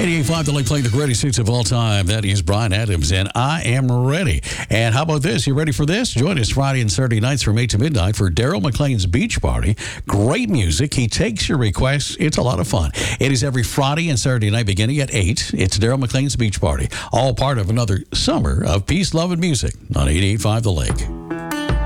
88.5 The Lake, playing the greatest hits of all time. That is Bryan Adams, and I am ready. And how about this? You ready for this? Join us Friday and Saturday nights from 8 to midnight for Daryl McLean's Beach Party. Great music. He takes your requests. It's a lot of fun. It is every Friday and Saturday night beginning at 8. It's Daryl McLean's Beach Party. All part of another summer of peace, love, and music on 88.5 The Lake.